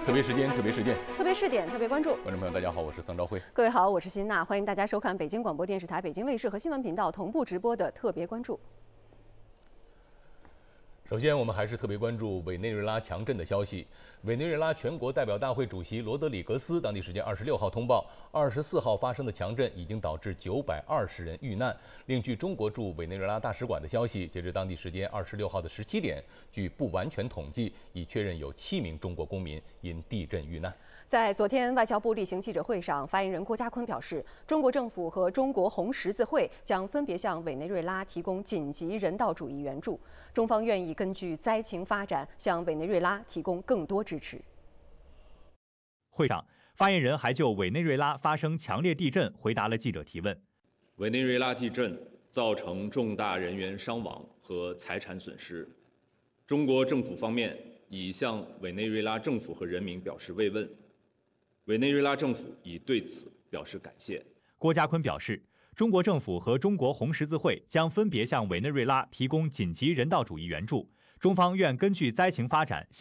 特别时间，特别事件， 特别试点，特别关注。 观众朋友，大家好，我是桑昭辉。 各位好，我是辛娜，欢迎大家收看北京广播电视台北京卫视和新闻频道同步直播的特别关注。 首先，我们还是特别关注委内瑞拉强震的消息。委内瑞拉全国代表大会主席罗德里格斯当地时间26号通报，24号发生的强震已经导致920人遇难。另据中国驻委内瑞拉大使馆的消息，截至当地时间26号的17点，据不完全统计，已确认有7名中国公民因地震遇难。 在昨天外交部例行记者会上，发言人郭家坤表示，中国政府和中国红十字会将分别向委内瑞拉提供紧急人道主义援助，中方愿意根据灾情发展向委内瑞拉提供更多支持。 会上，发言人还就委内瑞拉发生强烈地震回答了记者提问。 委内瑞拉地震造成重大人员伤亡和财产损失，中国政府方面已向委内瑞拉政府和人民表示慰问，委内瑞拉政府已对此表示感谢。 郭家坤表示，中国政府和中国红十字会将分别向委内瑞拉提供紧急人道主义援助，中方愿根据灾情发展